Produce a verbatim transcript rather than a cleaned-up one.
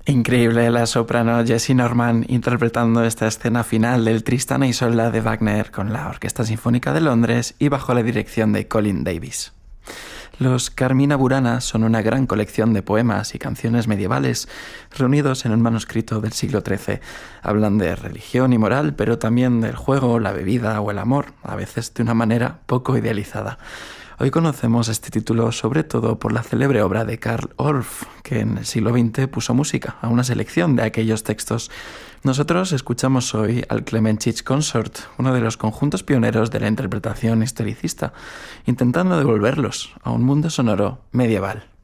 Increíble la soprano Jessie Norman interpretando esta escena final del Tristán e Isolda de Wagner con la Orquesta Sinfónica de Londres y bajo la dirección de Colin Davis. Los Carmina Burana son una gran colección de poemas y canciones medievales reunidos en un manuscrito del siglo trece. Hablan de religión y moral, pero también del juego, la bebida o el amor, a veces de una manera poco idealizada. Hoy conocemos este título sobre todo por la célebre obra de Carl Orff, que en el siglo veinte puso música a una selección de aquellos textos. Nosotros escuchamos hoy al Klemenchich Consort, uno de los conjuntos pioneros de la interpretación historicista, intentando devolverlos a un mundo sonoro medieval.